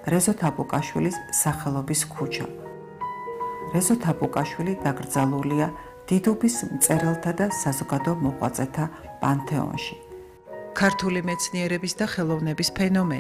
რეზო თაბუკაშვილის სახელობის ქუჩა. რეზო თაბუკაშვილი დაკრძალულია დიდუბის მწერალთა და საზოგადო მოღვაწეთა პანთეონში. ქართული მეცნიერების და ხელოვნების ფენომენი.